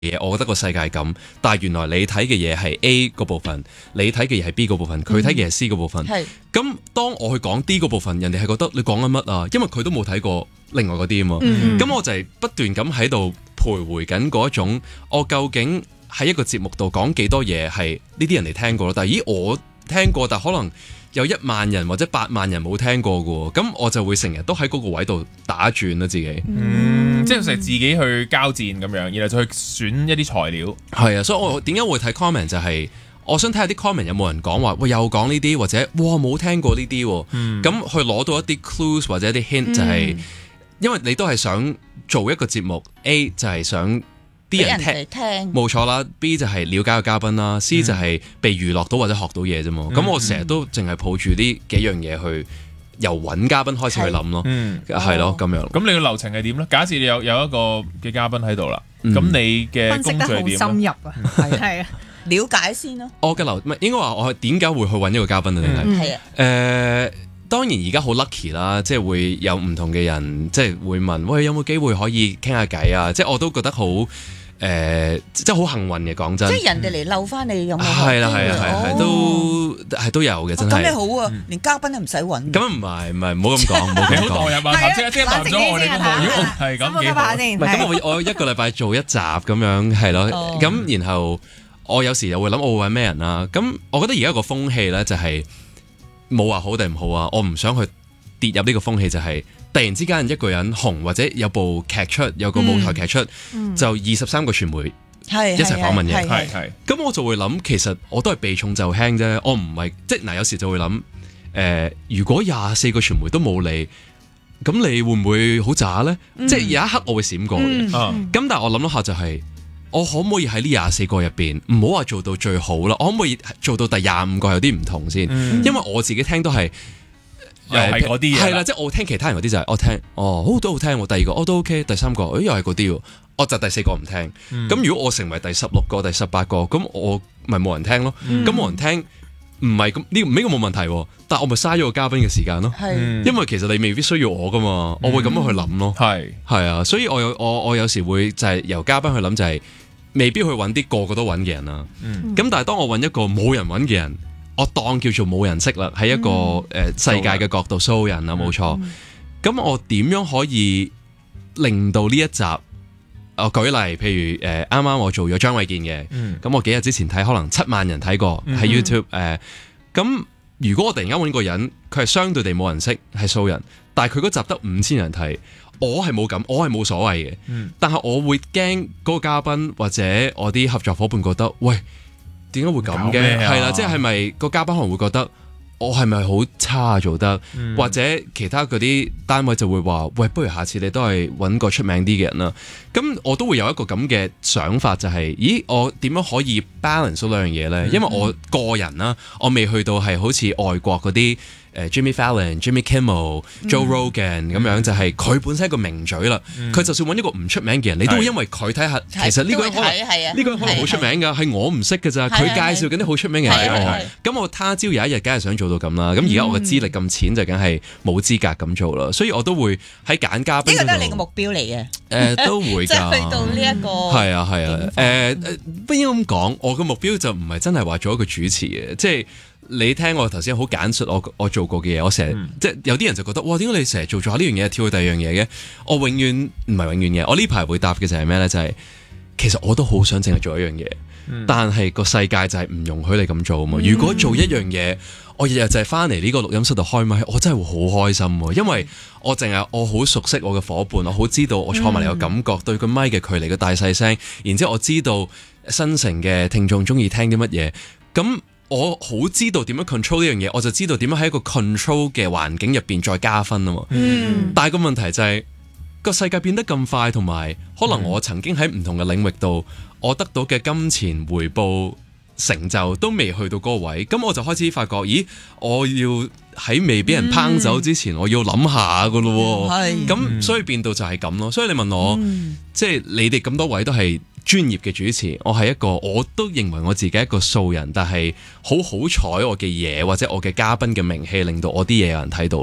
嘢，我覺得個世界係咁，但係原來你睇嘅嘢係 A 嗰部分，你睇嘅嘢係 B 嗰部分，佢睇嘅係 C 嗰部分。 係咁當我去講 D 嗰部分，人哋係覺得你講緊乜啊？因為佢都冇睇過另外嗰啲啊嘛。咁我就係不斷咁喺度徘徊緊嗰一種，我究竟喺一個節目度講幾多嘢係呢啲人哋聽過咯？但係咦我聽過，但可能有1萬人或者8萬人冇聽過嘅喎，咁我就會成日都喺嗰個位度打轉啦自己。 即係成日自己去交戰咁樣，然後就去選一啲材料。 係啊，所以我點解會睇 comment 就係、我想睇下啲 comment 有冇人講話，喂又講呢啲，或者哇冇聽過呢啲喎，咁去攞到一啲 clues 或者一啲 hint 就係、因為你都係想做一個節目 A 就係想啲人聽，冇錯啦。B 就係了解個嘉賓啦，C 就係被娛樂到或者學到嘢啫嘛。咁我成日都淨係抱住呢幾樣嘢去由揾嘉賓開始去諗咯，係咯咁樣。 咁你嘅流程係點咧？假設你有一個嘅嘉賓喺度啦，咁你嘅工序係點咧？ 深入啊，係啊， 了解先咯。 我嘅唔係應該話我點解會去揾一個嘉賓啊？定係係啊。 當然而家好 lucky 啦，即係會有唔同嘅人，即係會問喂有冇機會可以傾下偈啊？即係我都覺得好即係好幸運嘅，講真。 即係人哋嚟嬲翻你有冇？ 係啦係啊係都有嘅，真係。 咁你好啊，連嘉賓都唔使揾。 咁唔係唔好咁講，唔好咁你好代講。 入啊！即係代入咗我哋個幕，如果係咁幾好。 唔係咁我一個禮拜做一集咁樣係咯，咁然後我有時又會諗我會揾咩人啦。咁我覺得而家個風氣咧就係冇話好定唔好啊，我唔想去跌入呢個風氣，就係突然之間一個人紅或者有部劇出，有個舞台劇出，就23個傳媒一齊訪問嘅， 係。 咁我就會諗，其實我都係避重就輕啫，我唔係即係嗱，有時就會諗，如果24個傳媒都冇你，咁你會唔會好渣呢？即係有一刻我會閃過嘅，咁但係我諗一下就係，我可唔可以喺呢24個入邊，唔好話做到最好啦，我可唔可以做到第25個有啲唔同先？因為我自己聽都係。 又係嗰啲嘢， 係啦，即係我聽其他人嗰啲就係我聽，都好聽，第二個都 OK，第三個又係嗰啲，我就第4個唔聽。咁如果我成為第16個、第18個，咁我咪冇人聽咯。咁冇人聽，唔係咁呢個冇問題，但我咪嘥咗個嘉賓嘅時間咯。因為其實你未必需要我噶嘛，我會咁樣去諗咯。係啊，所以我有時會就係由嘉賓去諗，就係未必去揾啲個個都揾嘅人啦。咁但係當我揾一個冇人揾嘅人。我當叫做冇人識啦，喺一個世界嘅角度騷人啦，冇錯。咁我點樣可以令到呢一集？我舉例，譬如啱啱我做咗張衛健嘅，咁我幾日之前睇，可能7萬人睇過喺 YouTube。咁如果我突然間揾個人，佢係相對地冇人識，係騷人，但係佢嗰集得5000人睇，我係冇咁，我係冇所謂嘅。但係我會驚嗰個嘉賓或者我啲合作伙伴覺得，喂。點解會咁嘅？係啦，即係咪個嘉賓可能會覺得我係咪好差做得，或者其他嗰啲單位就會話：喂，不如下次你都係揾個出名啲嘅人啦。咁我都會有一個咁嘅想法，就係：咦，我點樣可以 balance 到兩樣嘢呢？因為我個人啦，我未去到係好似外國嗰啲。Jimmy Fallon、Jimmy Kimmel、Joe Rogan 咁樣，就係佢本身一個名嘴啦。佢就算揾一個唔出名嘅人，你都會因為佢睇下，其實呢個人可能好出名㗎，係我唔識㗎咋。佢介紹緊啲好出名嘅人俾我，咁我他朝有一日梗係想做到咁啦。咁而家我嘅資歷咁淺，就梗係冇資格咁做啦。所以我都會喺揀嘉賓。呢個都係你嘅目標嚟嘅。都會㗎。即係去到呢一個。係啊。不應該咁講，我嘅目標就唔係真係話做一個主持嘅，即係。你聽我頭先好簡述我做過嘅嘢，我成日即係有啲人就覺得哇，點解你成日做咗呢樣嘢跳去第二樣嘢嘅？我永遠唔係永遠嘅，我呢排會答嘅就係咩呢？就係其實我都好想淨係做一樣嘢，但係個世界就係唔容許你咁做啊嘛。如果做一樣嘢，我日日就係翻嚟呢個錄音室度開咪，我真係會好開心喎，因為我好熟悉我嘅伙伴，我好知道我坐埋嚟嘅感覺，對個咪嘅距離嘅大細聲，然之後我知道新城嘅聽眾中意聽啲乜嘢，咁。我好知道點樣 control 呢樣嘢，我就知道點樣喺一個 control 嘅環境入邊再加分啊嘛。但係個問題就係個世界變得咁快，同埋可能我曾經喺唔同嘅領域度，我得到嘅金錢回報成就都未去到嗰個位，咁我就開始發覺，咦，我要喺未俾人抨走之前，我要諗下噶咯。咁所以變到就係咁咯。所以你問我，即係你哋咁多位都係專業嘅主持，我係一個我都認為我自己係一個素人，但係好彩我嘅嘢或者我嘅嘉賓嘅名氣令到我啲嘢有人睇到咯。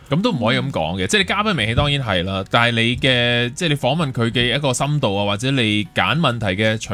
咁都唔可以咁講嘅，即係你嘉賓名氣當然係啦，但係你嘅即係你訪問佢嘅一個深度啊，或者你揀問題嘅